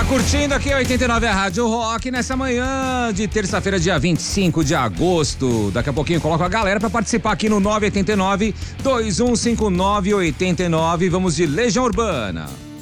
Tá curtindo aqui a 89 a Rádio Rock nessa manhã de terça-feira, dia 25 de agosto. Daqui a pouquinho coloco a galera pra participar aqui no 989-2159-89. Vamos de Legião Urbana.